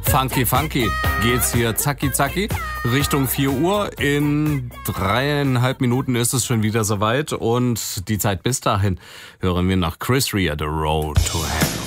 Funky Funky geht's hier zacki zacki Richtung 4 Uhr. In 3,5 Minuten ist es schon wieder soweit und die Zeit bis dahin hören wir nach Chris Rea, The Road to Hell.